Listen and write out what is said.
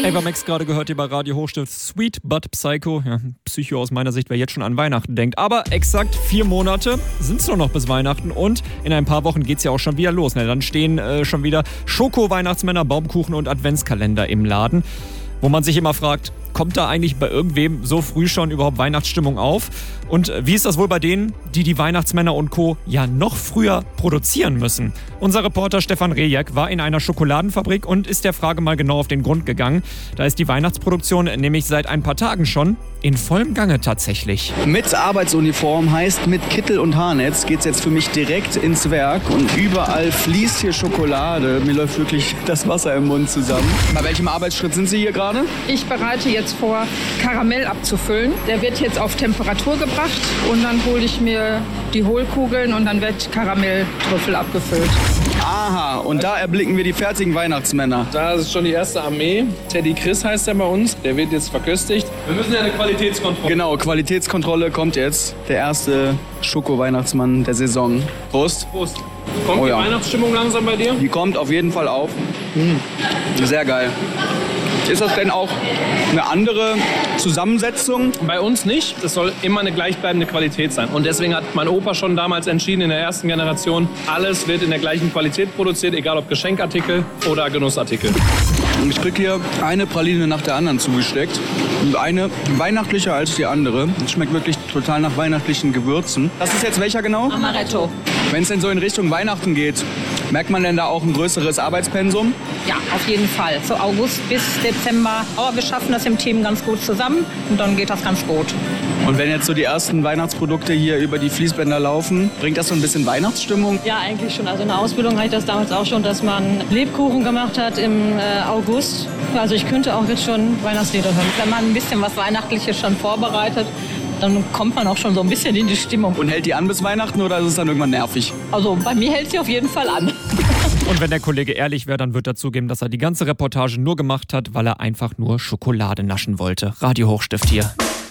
Ava Max gerade gehört hier bei Radio Hochstift. Sweet but Psycho. Ja, Psycho aus meiner Sicht, wer jetzt schon an Weihnachten denkt. Aber exakt 4 Monate sind es nur noch bis Weihnachten und in ein paar Wochen geht es ja auch schon wieder los. Dann stehen schon wieder Schoko-Weihnachtsmänner, Baumkuchen und Adventskalender im Laden, wo man sich immer fragt, kommt da eigentlich bei irgendwem so früh schon überhaupt Weihnachtsstimmung auf? Und wie ist das wohl bei denen, die die Weihnachtsmänner und Co. ja noch früher produzieren müssen? Unser Reporter Stefan Rejak war in einer Schokoladenfabrik und ist der Frage mal genau auf den Grund gegangen. Da ist die Weihnachtsproduktion nämlich seit ein paar Tagen schon in vollem Gange tatsächlich. Mit Arbeitsuniform heißt mit Kittel und Haarnetz geht's jetzt für mich direkt ins Werk und überall fließt hier Schokolade. Mir läuft wirklich das Wasser im Mund zusammen. Bei welchem Arbeitsschritt sind Sie hier gerade? Ich bereite jetzt vor, Karamell abzufüllen. Der wird jetzt auf Temperatur gebracht und dann hole ich mir die Hohlkugeln und dann wird Karamelltrüffel abgefüllt. Aha, und da erblicken wir die fertigen Weihnachtsmänner. Da ist schon die erste Armee. Teddy Chris heißt er bei uns. Der wird jetzt verköstigt. Wir müssen ja eine Qualitätskontrolle. Genau, Qualitätskontrolle kommt jetzt. Der erste Schoko-Weihnachtsmann der Saison. Prost. Prost. Kommt die Weihnachtsstimmung langsam bei dir? Die kommt auf jeden Fall auf. Sehr geil. Ist das denn auch eine andere Zusammensetzung? Bei uns nicht. Es soll immer eine gleichbleibende Qualität sein. Und deswegen hat mein Opa schon damals entschieden, in der ersten Generation, alles wird in der gleichen Qualität produziert, egal ob Geschenkartikel oder Genussartikel. Ich krieg hier eine Praline nach der anderen zugesteckt. Und eine weihnachtlicher als die andere. Es schmeckt wirklich total nach weihnachtlichen Gewürzen. Das ist jetzt welcher genau? Amaretto. Wenn es denn so in Richtung Weihnachten geht, merkt man denn da auch ein größeres Arbeitspensum? Ja, auf jeden Fall. So August bis Dezember. Aber wir schaffen das im Team ganz gut zusammen und dann geht das ganz gut. Und wenn jetzt so die ersten Weihnachtsprodukte hier über die Fließbänder laufen, bringt das so ein bisschen Weihnachtsstimmung? Ja, eigentlich schon. Also in der Ausbildung hatte ich das damals auch schon, dass man Lebkuchen gemacht hat im August. Also ich könnte auch jetzt schon Weihnachtslieder hören. Wenn man ein bisschen was Weihnachtliches schon vorbereitet, dann kommt man auch schon so ein bisschen in die Stimmung. Und hält die an bis Weihnachten oder ist es dann irgendwann nervig? Also bei mir hält sie auf jeden Fall an. Und wenn der Kollege ehrlich wäre, dann wird er zugeben, dass er die ganze Reportage nur gemacht hat, weil er einfach nur Schokolade naschen wollte. Radio Hochstift hier.